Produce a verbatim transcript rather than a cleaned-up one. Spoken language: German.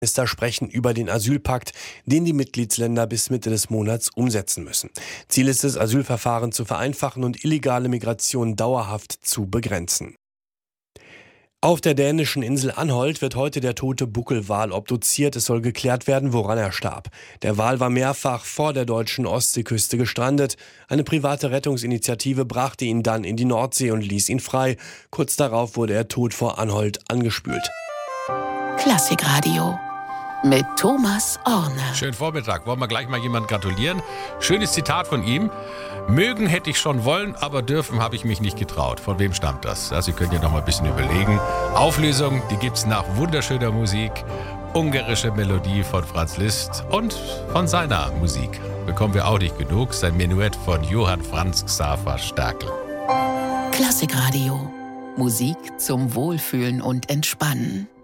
Minister sprechen über den Asylpakt, den die Mitgliedsländer bis Mitte des Monats umsetzen müssen. Ziel ist es, Asylverfahren zu vereinfachen und illegale Migration dauerhaft zu begrenzen. Auf der dänischen Insel Anholt wird heute der tote Buckelwal obduziert. Es soll geklärt werden, woran er starb. Der Wal war mehrfach vor der deutschen Ostseeküste gestrandet. Eine private Rettungsinitiative brachte ihn dann in die Nordsee und ließ ihn frei. Kurz darauf wurde er tot vor Anholt angespült. Klassikradio mit Thomas Orner. Schönen Vormittag. Wollen wir gleich mal jemandem gratulieren? Schönes Zitat von ihm. Mögen hätte ich schon wollen, aber dürfen habe ich mich nicht getraut. Von wem stammt das? Ja, Sie können ja noch mal ein bisschen überlegen. Auflösung, die gibt's nach wunderschöner Musik. Ungarische Melodie von Franz Liszt und von seiner Musik bekommen wir auch nicht genug. Sein Menuett von Johann Franz Xaver Sterkel. Klassikradio. Musik zum Wohlfühlen und Entspannen.